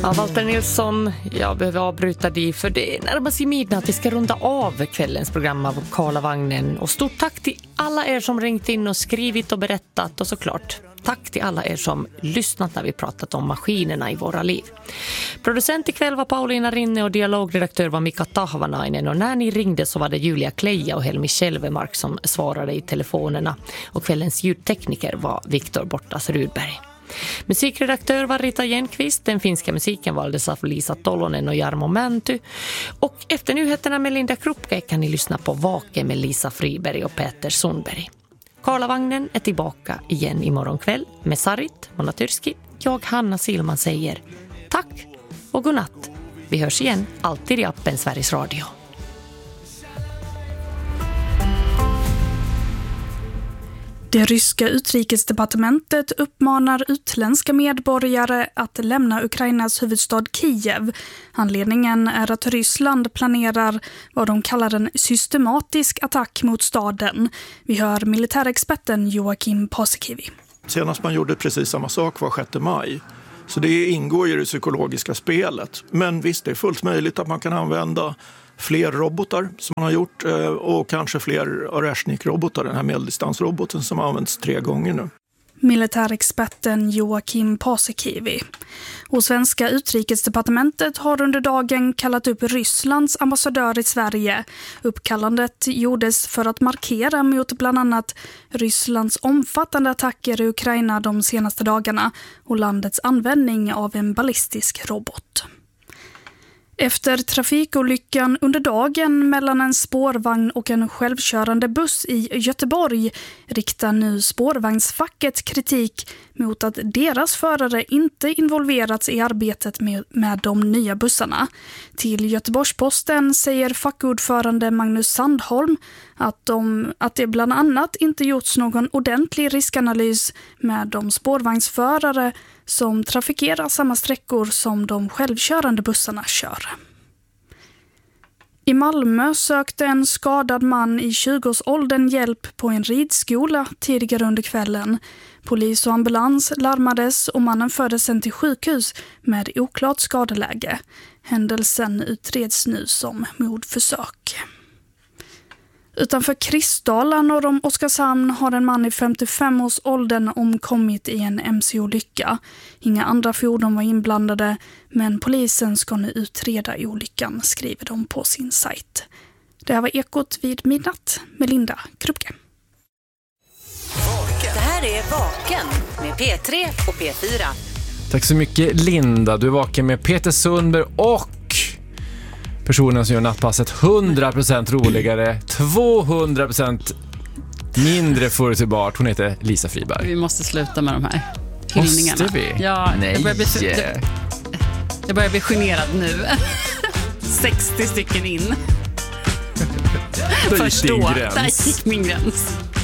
Ja, Walter Nilsson, jag behöver avbryta dig för det närmar sig midnatt. Vi ska runda av kvällens program av Karlavagnen. Och stort tack till alla er som ringt in och skrivit och berättat. Och såklart, tack till alla er som lyssnat när vi pratat om maskinerna i våra liv. Producent ikväll var Paulina Rinne och dialogredaktör var Mika Tahvanainen. Och när ni ringde så var det Julia Kleja och Helmi Kälvemark som svarade i telefonerna. Och kvällens ljudtekniker var Viktor Bortas Rudberg. Musikredaktör var Rita Jenqvist. Den finska musiken valdes av Lisa Tolonen och Jarmo Mänty. Och efter nyheterna med Linda Krupke kan ni lyssna på Vake med Lisa Friberg och Peter Sundberg. Karlavagnen är tillbaka igen imorgon kväll med Sarit Monatyrski. Jag, Hanna Silman, säger tack och godnatt. Vi hörs igen, alltid i appen Sveriges Radio. Det ryska utrikesdepartementet uppmanar utländska medborgare att lämna Ukrainas huvudstad Kiev. Anledningen är att Ryssland planerar vad de kallar en systematisk attack mot staden. Vi hör militärexperten Joakim Paasikivi. Senast man gjorde precis samma sak var 6 maj. Så det ingår i det psykologiska spelet. Men visst, det är fullt möjligt att man kan använda fler robotar som man har gjort och kanske fler Oreshnik-robotar, den här medeldistansroboten som har använts 3 gånger nu. Militärexperten Joakim Paasikivi. Och svenska utrikesdepartementet har under dagen kallat upp Rysslands ambassadör i Sverige. Uppkallandet gjordes för att markera mot bland annat Rysslands omfattande attacker i Ukraina de senaste dagarna och landets användning av en ballistisk robot. Efter trafikolyckan under dagen mellan en spårvagn och en självkörande buss i Göteborg riktar nu spårvagnsfacket kritik mot att deras förare inte involverats i arbetet med de nya bussarna. Till Göteborgsposten säger fackordförande Magnus Sandholm att det bland annat inte gjorts någon ordentlig riskanalys med de spårvagnsförare som trafikerar samma sträckor som de självkörande bussarna kör. I Malmö sökte en skadad man i 20-årsåldern hjälp på en ridskola tidigare under kvällen. Polis och ambulans larmades och mannen fördes sen till sjukhus med oklart skadeläge. Händelsen utreds nu som mordförsök. Utanför Kristdala norr om Oskarshamn har en man i 55-årsåldern omkommit i en MC-olycka. Inga andra fordon var inblandade, men polisen ska nu utreda olyckan, skriver de på sin sajt. Det här var Ekot vid midnatt med Linda Krupke. Det här är Vaken med P3 och P4. Tack så mycket, Linda. Du är vaken med Peter Sundberg och personen som gör nattpasset 100% roligare, 200% mindre förutsägbart. Hon heter Lisa Friberg. Vi måste sluta med de här hyllningarna. Måste vi? Ja, nej. Jag börjar bli generad nu. 60 stycken in. Där gick din gräns. Där gick min gräns.